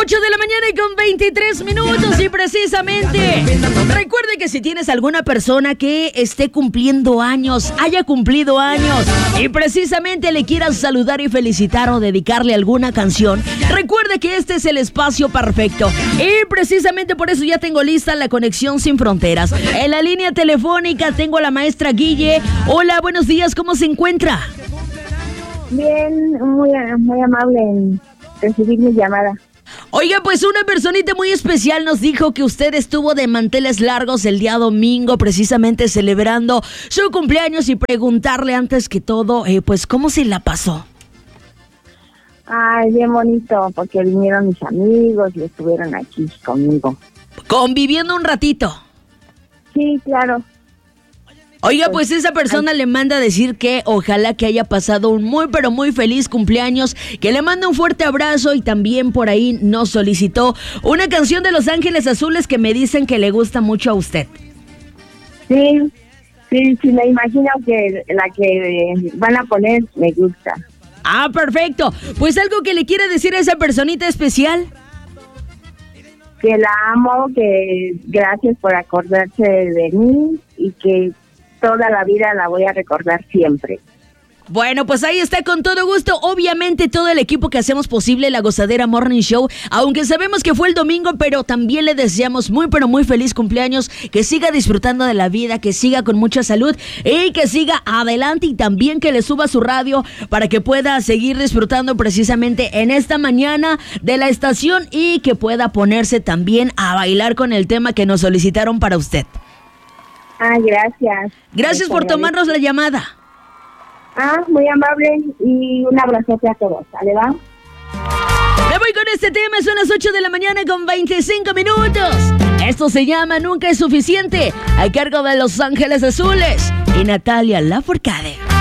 8 de la mañana y con 23 minutos y precisamente recuerde que si tienes alguna persona que esté cumpliendo años, haya cumplido años y precisamente le quieras saludar y felicitar o dedicarle alguna canción, recuerde que este es el espacio perfecto y precisamente por eso ya tengo lista la conexión sin fronteras. En la línea telefónica tengo a la maestra Guille. Hola, buenos días, ¿cómo se encuentra? Bien, muy amable en recibir mi llamada. Oiga, pues una personita muy especial nos dijo que usted estuvo de manteles largos el día domingo, precisamente celebrando su cumpleaños y preguntarle antes que todo, pues, ¿cómo se la pasó? Ay, bien bonito, porque vinieron mis amigos y estuvieron aquí conmigo. Conviviendo un ratito. Sí, claro. Oiga, pues esa persona le manda a decir que ojalá que haya pasado un muy pero muy feliz cumpleaños, que le manda un fuerte abrazo y también por ahí nos solicitó una canción de Los Ángeles Azules que me dicen que le gusta mucho a usted. Sí, me imagino que la que van a poner me gusta. Ah, perfecto. Pues algo que le quiere decir a esa personita especial. Que la amo, que gracias por acordarse de mí y que toda la vida la voy a recordar siempre. Bueno, pues ahí está, con todo gusto. Obviamente todo el equipo que hacemos posible la Gozadera Morning Show, aunque sabemos que fue el domingo, pero también le deseamos muy pero muy feliz cumpleaños, que siga disfrutando de la vida, que siga con mucha salud y que siga adelante y también que le suba su radio para que pueda seguir disfrutando precisamente en esta mañana de la estación y que pueda ponerse también a bailar con el tema que nos solicitaron para usted. Ah, gracias. Gracias por tomarnos la llamada. Ah, muy amable y un abrazote a todos, ¿vale, va? Me voy con este tema, son las 8 de la mañana con 25 minutos. Esto se llama Nunca es Suficiente, a cargo de Los Ángeles Azules y Natalia Lafourcade.